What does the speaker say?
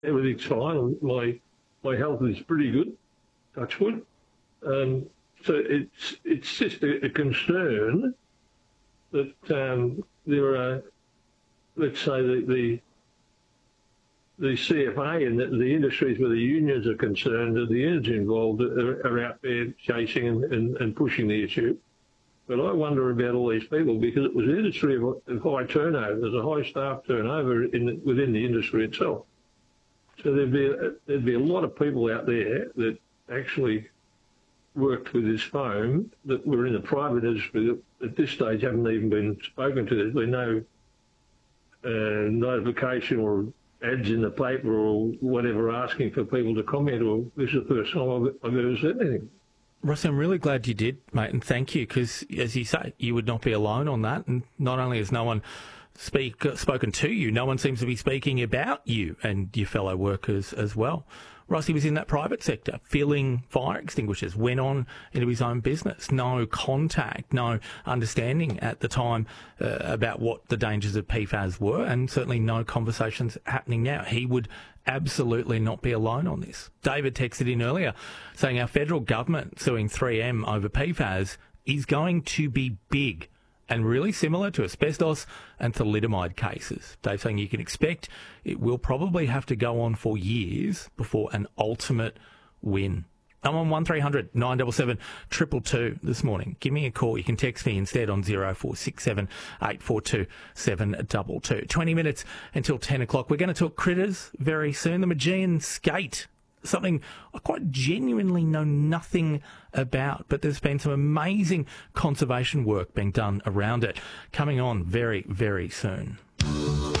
everything's fine. My health is pretty good, touch wood. So it's just a concern that there are, let's say, the CFA and the industries where the unions are concerned, that the unions involved are out there chasing and pushing the issue. But I wonder about all these people, because it was an industry of high turnover. There's a high staff turnover within the industry itself. So there'd be a lot of people out there that actually worked with this foam that were in the private industry that at this stage haven't even been spoken to. There's been no notification or ads in the paper or whatever asking for people to comment, or this is the first time I've ever said anything. Ross, I'm really glad you did, mate, and thank you, because, as you say, you would not be alone on that. And not only has no one spoken to you, no one seems to be speaking about you and your fellow workers as well. Rossi was in that private sector, filling fire extinguishers, went on into his own business. No contact, no understanding at the time about what the dangers of PFAS were, and certainly no conversations happening now. He would absolutely not be alone on this. David texted in earlier saying our federal government suing 3M over PFAS is going to be big and really similar to asbestos and thalidomide cases. Dave saying you can expect it will probably have to go on for years before an ultimate win. I'm on 1300 977 222 this morning. Give me a call. You can text me instead on 0467 842 722. 20 minutes until 10 o'clock. We're going to talk critters very soon. The Maugean skate, something I quite genuinely know nothing about, but there's been some amazing conservation work being done around it. Coming on very, very soon.